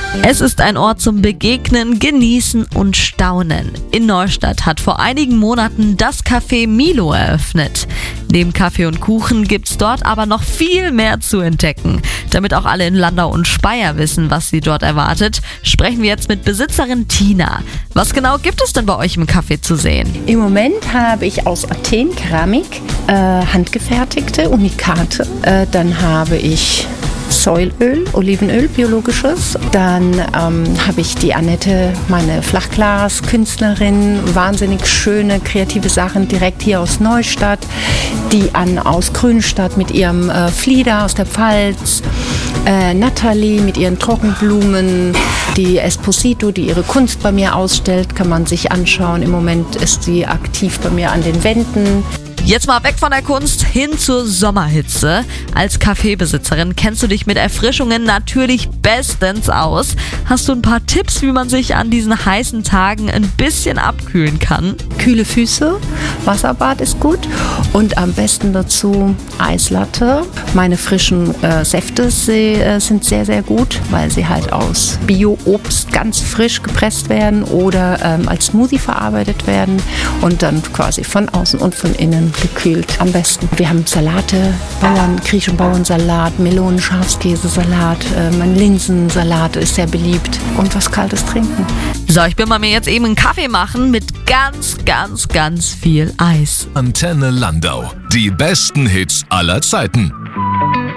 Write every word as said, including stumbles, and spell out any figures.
Es ist ein Ort zum Begegnen, Genießen und Staunen. In Neustadt hat vor einigen Monaten das Café Milo eröffnet. Neben Kaffee und Kuchen gibt's dort aber noch viel mehr zu entdecken. Damit auch alle in Landau und Speyer wissen, was sie dort erwartet, sprechen wir jetzt mit Besitzerin Tina. Was genau gibt es denn bei euch im Café zu sehen? Im Moment habe ich aus Athen Keramik, äh, handgefertigte Unikate. Äh, dann habe ich Säulöl, Olivenöl, biologisches. Dann ähm, habe ich die Annette, meine Flachglas-Künstlerin, wahnsinnig schöne, kreative Sachen direkt hier aus Neustadt. Die Ann aus Grünstadt mit ihrem äh, Flieder aus der Pfalz. Äh, Nathalie mit ihren Trockenblumen. Die Esposito, die ihre Kunst bei mir ausstellt, kann man sich anschauen. Im Moment ist sie aktiv bei mir an den Wänden. Jetzt mal weg von der Kunst hin zur Sommerhitze. Als Kaffeebesitzerin kennst du dich mit Erfrischungen natürlich bestens aus. Hast du ein paar Tipps, wie man sich an diesen heißen Tagen ein bisschen abkühlen kann? Kühle Füße, Wasserbad ist gut und am besten dazu Eislatte. Meine frischen äh, Säfte sie, äh, sind sehr, sehr gut, weil sie halt aus Bio-Obst ganz frisch gepresst werden oder ähm, als Smoothie verarbeitet werden und dann quasi von außen und von innen gekühlt am besten. Wir haben Salate, Bauern, griechischen Bauernsalat, Melonen, Schafskäsesalat, äh, ein Linsensalat ist sehr beliebt und was Kaltes trinken. So, ich bin mal mir jetzt eben einen Kaffee machen mit ganz, ganz, ganz viel Eis. Antenne Landau. Die besten Hits aller Zeiten.